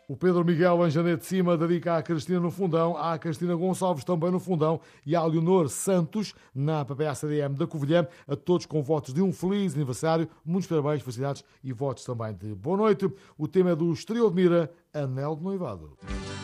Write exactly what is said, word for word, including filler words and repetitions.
O Pedro Miguel Anjanete de Cima dedica à Cristina no Fundão, à Cristina Gonçalves também no Fundão e à Leonor Santos na P P A C D M da Covilhã, a todos com votos de um feliz aniversário, muitos parabéns, felicidades e votos também de boa noite. O tema é do Estoril de Mira, Anel de Noivado.